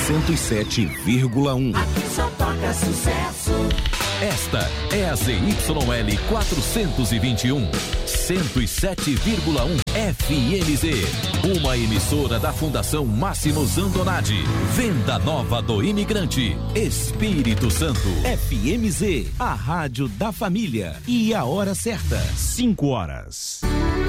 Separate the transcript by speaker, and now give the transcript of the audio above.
Speaker 1: 107,1.
Speaker 2: Aqui só toca sucesso.
Speaker 3: Esta é a ZYL 421, 107,1 FMZ, uma emissora da Fundação Máximo Zandonati. Venda Nova do Imigrante, Espírito Santo.
Speaker 1: FMZ, a rádio da família. E a hora certa, 5 horas.